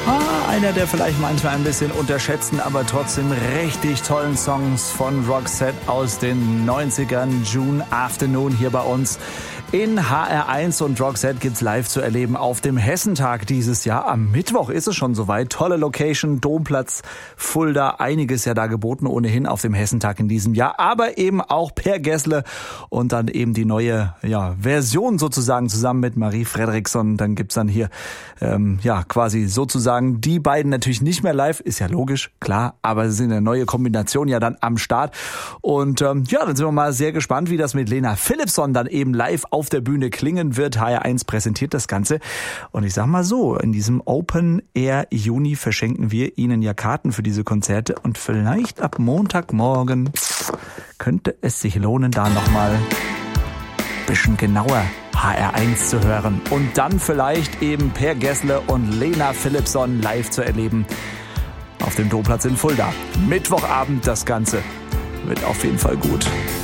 Einer der vielleicht manchmal ein bisschen unterschätzten, aber trotzdem richtig tollen Songs von Roxette aus den 90ern. June Afternoon hier bei uns in HR1 und Roxette gibt's live zu erleben auf dem Hessentag dieses Jahr. Am Mittwoch ist es schon soweit. Tolle Location, Domplatz, Fulda, einiges ja da geboten ohnehin auf dem Hessentag in diesem Jahr. Aber eben auch Per Gessle und dann eben die neue Version sozusagen zusammen mit Marie Fredriksson. Dann gibt's dann hier quasi sozusagen die beiden natürlich nicht mehr live. Ist ja logisch, klar, aber sie sind eine neue Kombination ja dann am Start. Und dann sind wir mal sehr gespannt, wie das mit Lena Philippsson dann eben live auf der Bühne klingen wird. HR1 präsentiert das Ganze. Und ich sag mal so, in diesem Open Air Juni verschenken wir Ihnen ja Karten für diese Konzerte. Und vielleicht ab Montagmorgen könnte es sich lohnen, da nochmal ein bisschen genauer HR1 zu hören. Und dann vielleicht eben Per Gessle und Lena Philippsson live zu erleben auf dem Domplatz in Fulda. Mittwochabend das Ganze. Wird auf jeden Fall gut.